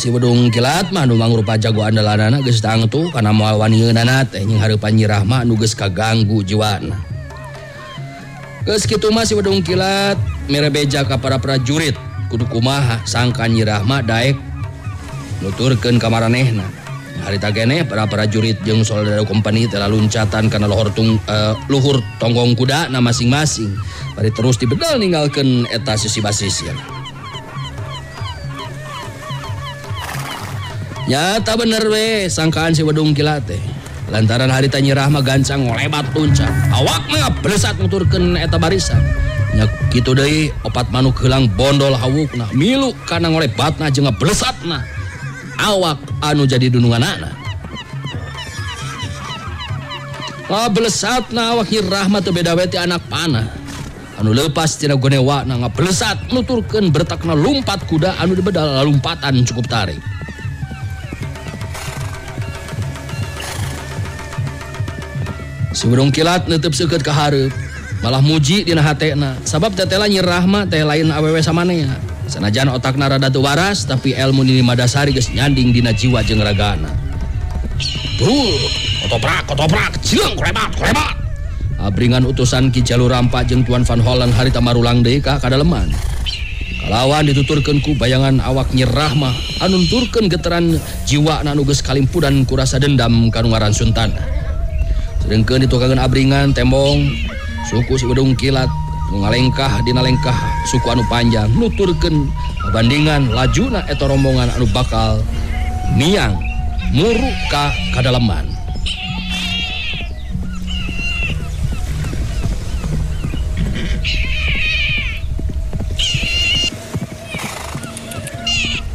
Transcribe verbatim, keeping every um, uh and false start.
si Wedung Kilat mah nu mangrupa jago andalanana geus tangtu kana moal wanieunana teh nying hareupan Nyi Rahma nu geus kaganggu jiwana. Geus kitu mah si Wedung Kilat mere beja ka para prajurit kudu kumaha sangka Nyi Rahma daek nuturkeun ka maranehna. Harita keneh para prajurit jeung soldado kompani telah luncatan kana lohor tung, uh, luhur tonggong kuda na masing-masing. Bari terus dibedal ninggalkeun eta sisi basisir. Nyata bener we sangkaan si Wedung Kilat teh. Lantaran harita Nyi Rahma gancang ngolebat tuncak. Awakna blesat nuturkeun eta barisan. Nya kitu deui opat manuk heulang bondol hawukna milu kana ngolebatna jeung blesatna. Awak anu jadi dununganana. Ah blesatna awak Nyi Rahma teu beda we ti anak panah. Anu leupas tina gonewana ngablesat nuturkeun bertakna lumpat kuda anu dibedal lompatan cukup tarik. Si Wedung Kilat neuteup seukeut ka hareup, malah muji dina hatena. Sabab tetela Nyi Rahma teh lain awewe samanea. Sanajan otakna rada teu waras, tapi elmu di Madasari geus nyanding dina jiwa jeung ragana. Brul, otoprak, otoprak, cileung kurebat, kurebat. Abringan utusan Ki Jalur Rampa jeung Tuan Van Holland harita marulang deui ka kadaleman. Kalawan dituturkeun ku bayangan awak Nyi Rahma anu nuturkeun geteran jiwana anu geus kalimpudan ku rasa dendam kanu ngaran Suntana. Sedengkeun ditukangan abringan tembong suku si Wedung Kilat nu ngalengkah dina lengkah suku anu panjang nuturkeun bandingan lajuna eta rombongan anu bakal miang muru ka kadaleman.